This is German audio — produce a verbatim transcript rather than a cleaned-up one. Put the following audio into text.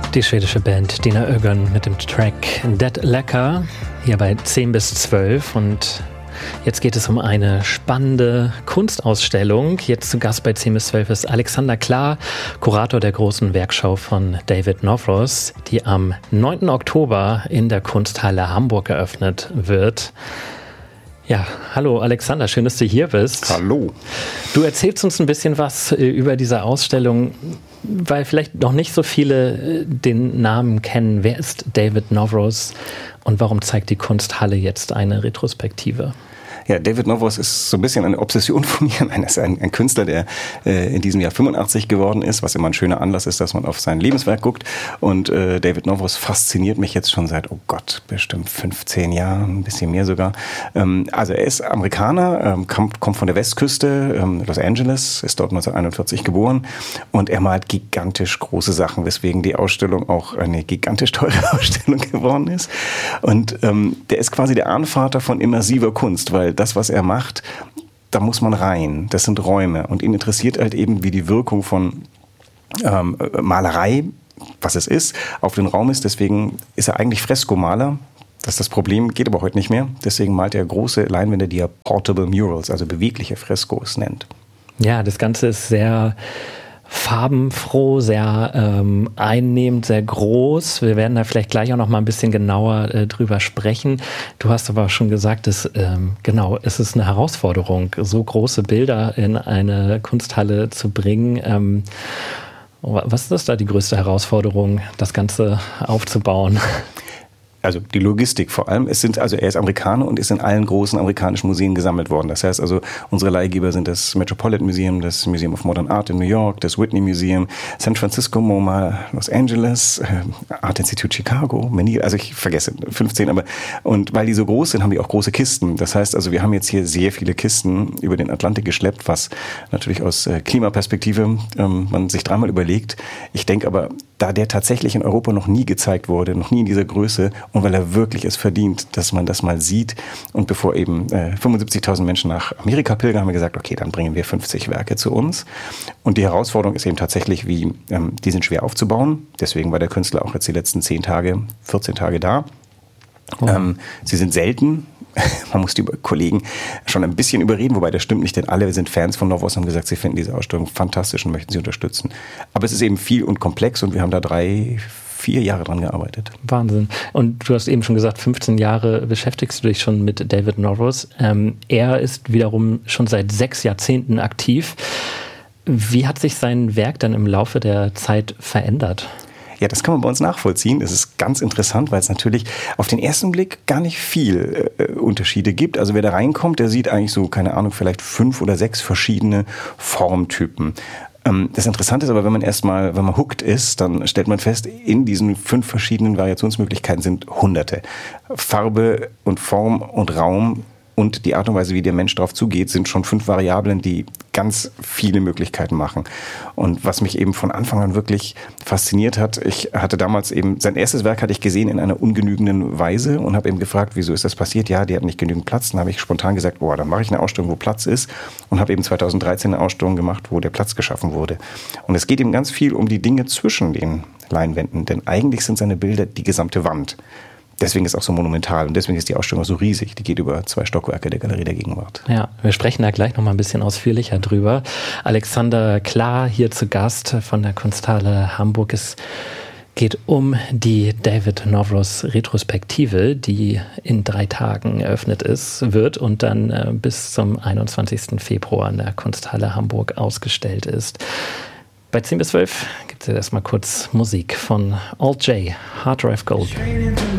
Die schwedische Band Dina Ögon mit dem Track Dead Lecker hier bei zehn bis zwölf, und jetzt geht es um eine spannende Kunstausstellung. Jetzt zu Gast bei zehn bis zwölf ist Alexander Klar, Kurator der großen Werkschau von David Novros, die am neunten Oktober in der Kunsthalle Hamburg eröffnet wird. Ja, hallo Alexander, schön, dass du hier bist. Hallo. Du erzählst uns ein bisschen was über diese Ausstellung, weil vielleicht noch nicht so viele den Namen kennen. Wer ist David Novros und warum zeigt die Kunsthalle jetzt eine Retrospektive? Ja, David Novros ist so ein bisschen eine Obsession von mir. Er ist ein, ein Künstler, der äh, in diesem Jahr fünfundachtzig geworden ist, was immer ein schöner Anlass ist, dass man auf sein Lebenswerk guckt. Und äh, David Novros fasziniert mich jetzt schon seit, oh Gott, bestimmt fünfzehn Jahren, ein bisschen mehr sogar. Ähm, also er ist Amerikaner, ähm, kommt, kommt von der Westküste, ähm, Los Angeles, ist dort neunzehnhunderteinundvierzig geboren, und er malt gigantisch große Sachen, weswegen die Ausstellung auch eine gigantisch teure Ausstellung geworden ist. Und ähm, der ist quasi der Ahnvater von immersiver Kunst, weil das, was er macht, da muss man rein. Das sind Räume. Und ihn interessiert halt eben, wie die Wirkung von ähm, Malerei, was es ist, auf den Raum ist. Deswegen ist er eigentlich Freskomaler. Das ist das Problem, geht aber heute nicht mehr. Deswegen malt er große Leinwände, die er Portable Murals, also bewegliche Freskos nennt. Ja, das Ganze ist sehr farbenfroh, sehr ähm, einnehmend, sehr groß. Wir werden da vielleicht gleich auch noch mal ein bisschen genauer äh, drüber sprechen. Du hast aber schon gesagt, dass, ähm, genau, es ist eine Herausforderung, so große Bilder in eine Kunsthalle zu bringen. Ähm, was ist da die größte Herausforderung, das Ganze aufzubauen? Also die Logistik vor allem. Es sind, also er ist Amerikaner und ist in allen großen amerikanischen Museen gesammelt worden. Das heißt also, unsere Leihgeber sind das Metropolitan Museum, das Museum of Modern Art in New York, das Whitney Museum, San Francisco, MoMA, Los Angeles, Art Institute Chicago, Manila, also ich vergesse fünfzehn, aber, und weil die so groß sind, haben die auch große Kisten. Das heißt also, wir haben jetzt hier sehr viele Kisten über den Atlantik geschleppt, was natürlich aus Klimaperspektive ähm, man sich dreimal überlegt. Ich denke aber, da der tatsächlich in Europa noch nie gezeigt wurde, noch nie in dieser Größe, und weil er wirklich es verdient, dass man das mal sieht. Und bevor eben äh, fünfundsiebzigtausend Menschen nach Amerika pilgern, haben wir gesagt, okay, dann bringen wir fünfzig Werke zu uns. Und die Herausforderung ist eben tatsächlich, wie ähm, die sind schwer aufzubauen. Deswegen war der Künstler auch jetzt die letzten zehn Tage, vierzehn Tage da. Oh. Ähm, sie sind selten. Man muss die Kollegen schon ein bisschen überreden, wobei das stimmt nicht, denn alle sind Fans von Novros und haben gesagt, sie finden diese Ausstellung fantastisch und möchten sie unterstützen. Aber es ist eben viel und komplex, und wir haben da drei, vier Jahre dran gearbeitet. Wahnsinn. Und du hast eben schon gesagt, fünfzehn Jahre beschäftigst du dich schon mit David Novros. Ähm, er ist wiederum schon seit sechs Jahrzehnten aktiv. Wie hat sich sein Werk dann im Laufe der Zeit verändert? Ja, das kann man bei uns nachvollziehen. Das ist ganz interessant, weil es natürlich auf den ersten Blick gar nicht viel äh, Unterschiede gibt. Also wer da reinkommt, der sieht eigentlich so, keine Ahnung, vielleicht fünf oder sechs verschiedene Formtypen. Ähm, das Interessante ist aber, wenn man erstmal, wenn man hooked ist, dann stellt man fest, in diesen fünf verschiedenen Variationsmöglichkeiten sind Hunderte. Farbe und Form und Raum und die Art und Weise, wie der Mensch darauf zugeht, sind schon fünf Variablen, die ganz viele Möglichkeiten machen. Und was mich eben von Anfang an wirklich fasziniert hat, ich hatte damals eben, sein erstes Werk hatte ich gesehen in einer ungenügenden Weise und habe eben gefragt, wieso ist das passiert? Ja, die hat nicht genügend Platz. Dann habe ich spontan gesagt, boah, dann mache ich eine Ausstellung, wo Platz ist, und habe eben zweitausenddreizehn eine Ausstellung gemacht, wo der Platz geschaffen wurde. Und es geht eben ganz viel um die Dinge zwischen den Leinwänden, denn eigentlich sind seine Bilder die gesamte Wand. Deswegen ist es auch so monumental, und deswegen ist die Ausstellung auch so riesig. Die geht über zwei Stockwerke der Galerie der Gegenwart. Ja, wir sprechen da gleich noch mal ein bisschen ausführlicher drüber. Alexander Klar hier zu Gast von der Kunsthalle Hamburg. Es geht um die David Novros Retrospektive, die in drei Tagen eröffnet ist, wird und dann äh, bis zum einundzwanzigsten Februar in der Kunsthalle Hamburg ausgestellt ist. Bei zehn bis zwölf gibt es jetzt erstmal kurz Musik von Alt J, Hard Drive Gold.